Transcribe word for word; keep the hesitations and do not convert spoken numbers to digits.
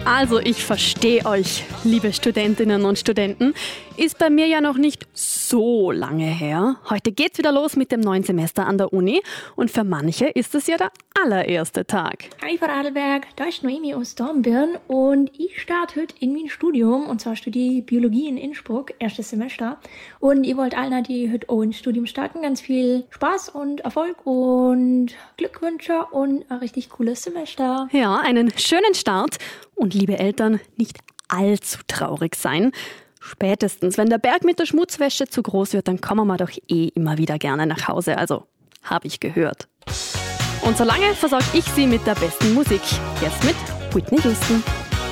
Also ich verstehe euch, liebe Studentinnen und Studenten. Ist bei mir ja noch nicht so lange her. Heute geht's wieder los mit dem neuen Semester an der Uni und für manche ist es ja der allererste Tag. Hi Frau Adelberg, da ist Noemi aus Dornbirn und ich starte heute in mein Studium und zwar studiere ich Biologie in Innsbruck, erstes Semester und ich wollte allen, die heute auch ins Studium starten, ganz viel Spaß und Erfolg und Glückwünsche und ein richtig cooles Semester. Ja, einen schönen Start und liebe Eltern, nicht allzu traurig sein. Spätestens, wenn der Berg mit der Schmutzwäsche zu groß wird, dann kommen wir doch eh immer wieder gerne nach Hause. Also, habe ich gehört. Und solange versorge ich Sie mit der besten Musik. Jetzt mit Whitney Houston.